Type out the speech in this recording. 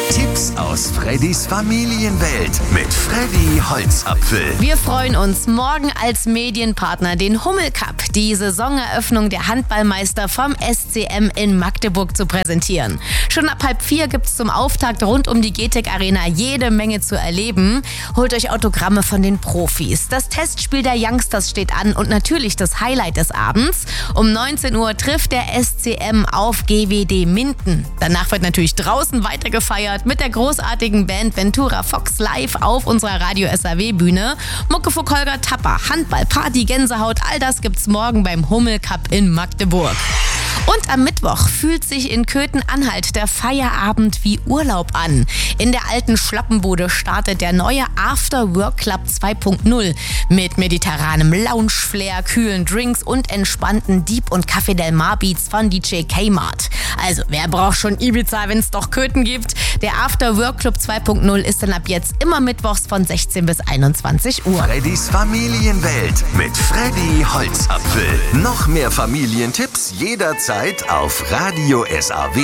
Tipps aus Freddys Familienwelt mit Freddy Holzapfel. Wir freuen uns, morgen als Medienpartner den Hummel Cup, die Saisoneröffnung der Handballmeister vom SCM in Magdeburg zu präsentieren. Schon ab 3:30 gibt's zum Auftakt rund um die GTEC Arena jede Menge zu erleben. Holt euch Autogramme von den Profis. Das Testspiel der Youngsters steht an und natürlich das Highlight des Abends. Um 19 Uhr trifft der SCM auf GWD Minden. Danach wird natürlich draußen weiter gefeiert mit der großartigen Band Ventura Fox live auf unserer Radio SAW-Bühne. Muckefuck Holger Tapper, Handball, Party, Gänsehaut, all das gibt's morgen beim Hummel Cup in Magdeburg. Und am Mittwoch fühlt sich in Köthen-Anhalt der Feierabend wie Urlaub an. In der alten Schlappenbude startet der neue After Work Club 2.0 mit mediterranem Lounge-Flair, kühlen Drinks und entspannten Deep- und Café Del Mar Beats von DJ Kmart. Also, wer braucht schon Ibiza, wenn es doch Köthen gibt? Der After Work Club 2.0 ist dann ab jetzt immer mittwochs von 16 bis 21 Uhr. Freddys Familienwelt mit Freddy Holzapfel. Noch mehr Familientipps jederzeit auf Radio SAW.